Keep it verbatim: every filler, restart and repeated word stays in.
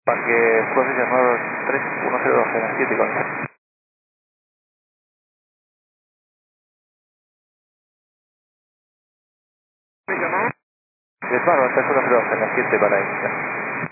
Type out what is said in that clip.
Parque Florida nueve tres uno cero dos en las siete con Desmaro, tres uno cero dos en las siete para iniciar.